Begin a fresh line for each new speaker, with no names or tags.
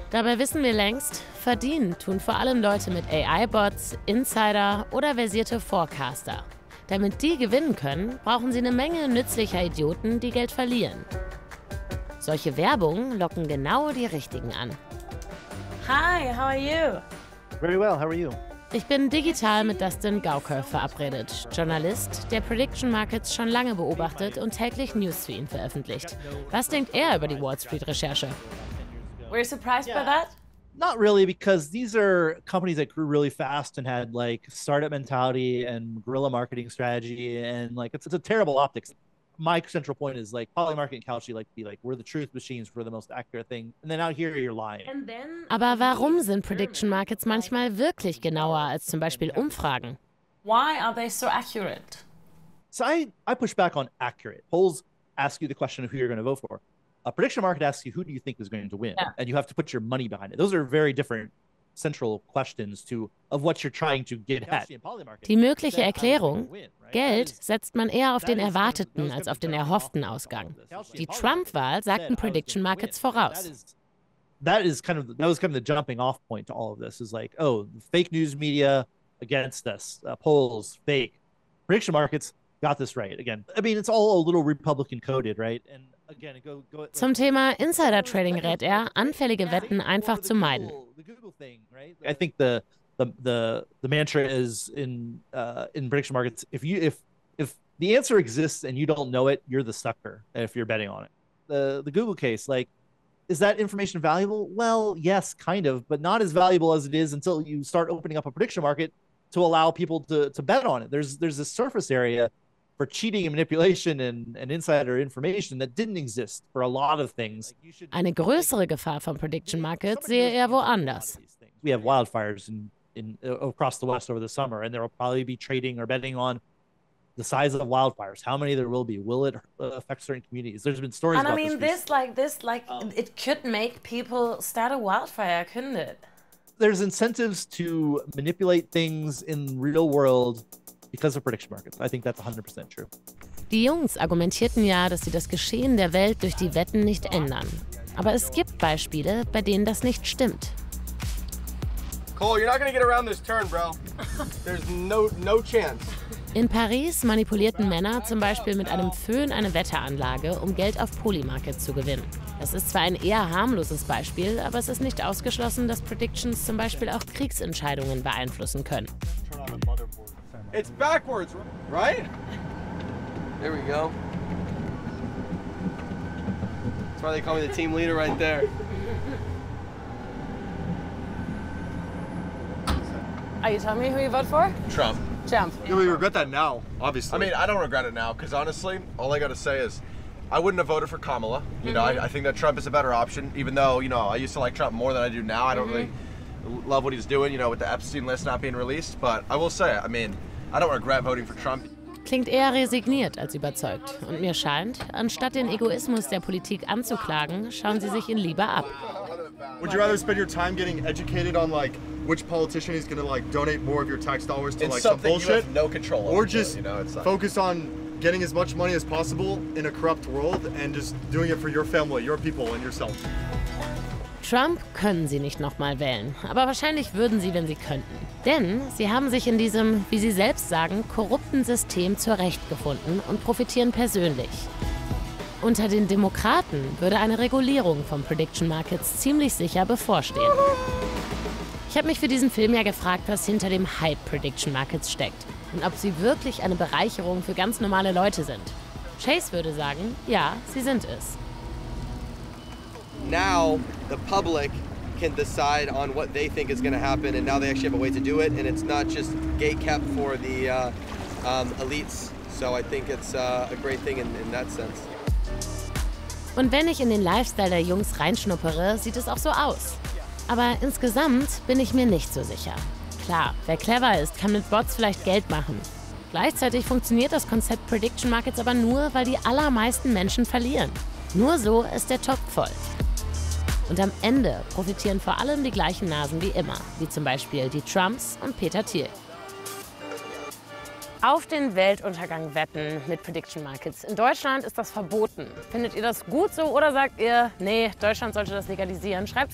Dabei wissen wir längst, verdienen tun vor allem Leute mit AI-Bots, Insider oder versierte Forecaster. Damit die gewinnen können, brauchen sie eine Menge nützlicher Idioten, die Geld verlieren. Solche Werbung locken genau die Richtigen an.
Hi, how are you?
Very well, how are you?
Ich bin digital mit Dustin Gauker verabredet, Journalist, der Prediction Markets schon lange beobachtet und täglich News zu ihnen veröffentlicht. Was denkt er über die Wall Street-Recherche?
Were you surprised by that?
Not really, because these are companies that grew really fast and had like startup mentality and guerrilla marketing strategy, and like it's a terrible optics. My central point is like Polymarket and Kalshi like to be like, we're the truth machines, we're the most accurate thing, and then out here you're lying.
Aber warum sind Prediction Markets manchmal wirklich genauer als zum Beispiel Umfragen?
Why are they so accurate?
So I push back on accurate. Polls ask you the question of who you're going to vote for. A prediction market asks you who do you think is going to win, and you have to put your money behind it. Those are very different central questions of what you're trying to get at.
Die mögliche Erklärung: Geld setzt man eher auf den erwarteten als auf den erhofften Ausgang. Die Trump-Wahl sagten Prediction Markets voraus.
That was kind of the jumping off point to all of this, is like, oh, fake news media against us, polls fake. Prediction markets got this right. Again, I mean, it's all a little Republican coded, right? And again,
Zum Thema Insider-Trading rät er, anfällige Wetten einfach zu meiden.
I think the mantra is in prediction markets, if the answer exists and you don't know it, you're the sucker if you're betting on it. The Google case, like, is that information valuable? Well, yes, kind of, but not as valuable as it is until you start opening up a prediction market to allow people to bet on it. There's this surface area for cheating and manipulation and insider information that didn't exist for a lot of things.
Eine größere Gefahr von Prediction Markets sehe er woanders.
We have wildfires in across the West over the summer, and there will probably be trading or betting on the size of wildfires, how many there will be, will it affect certain communities? There's been stories
and
about
I mean, this it could make people start a wildfire, couldn't it?
There's incentives to manipulate things in real world because of prediction markets. I think that's 100% true.
Die Jungs argumentierten ja, dass sie das Geschehen der Welt durch die Wetten nicht ändern. Aber es gibt Beispiele, bei denen das nicht stimmt.
Cole, you're not gonna get around this turn, bro. There's no chance.
In Paris manipulierten Männer zum Beispiel mit einem Föhn eine Wetteranlage, um Geld auf Polymarket zu gewinnen. Das ist zwar ein eher harmloses Beispiel, aber es ist nicht ausgeschlossen, dass Predictions zum Beispiel auch Kriegsentscheidungen beeinflussen können.
It's backwards, right? There we go. That's why they call me the team leader right there.
Are you telling me who you vote for?
Trump.
Trump.
Yeah, we regret that now, obviously.
I mean, I don't regret it now, because honestly, all I gotta say is, I wouldn't have voted for Kamala. You know, I think that Trump is a better option, even though, you know, I used to like Trump more than I do now. I don't really love what he's doing, you know, with the Epstein list not being released. But I will say, I mean, I don't regret voting for Trump.
Klingt eher resigniert als überzeugt. Und mir scheint, anstatt den Egoismus der Politik anzuklagen, schauen sie sich ihn lieber ab.
Would you rather spend your time getting educated on like which politician is going to like donate more of your tax dollars to like some bullshit,
you have no control over,
or just
you know, it's like,
focus on getting as much money as possible in a corrupt world and just doing it for your family, your people and yourself?
Trump können sie nicht nochmal wählen, aber wahrscheinlich würden sie, wenn sie könnten. Denn sie haben sich in diesem, wie sie selbst sagen, korrupten System zurechtgefunden und profitieren persönlich. Unter den Demokraten würde eine Regulierung von Prediction Markets ziemlich sicher bevorstehen. Ich habe mich für diesen Film ja gefragt, was hinter dem Hype Prediction Markets steckt und ob sie wirklich eine Bereicherung für ganz normale Leute sind. Chase würde sagen, ja, sie sind es.
Now the public can decide on what they think is going to happen, and now they actually have a way to do it, and it's not just gate-kept for the elites. So I think it's a great thing in that sense.
Und wenn ich in den Lifestyle der Jungs reinschnuppere, sieht es auch so aus. Aber insgesamt bin ich mir nicht so sicher. Klar, wer clever ist, kann mit Bots vielleicht Geld machen. Gleichzeitig funktioniert das Konzept Prediction Markets aber nur, weil die allermeisten Menschen verlieren. Nur so ist der Topf voll. Und am Ende profitieren vor allem die gleichen Nasen wie immer, wie zum Beispiel die Trumps und Peter Thiel. Auf den Weltuntergang wetten mit Prediction Markets. In Deutschland ist das verboten. Findet ihr das gut so oder sagt ihr, nee, Deutschland sollte das legalisieren? Schreibt's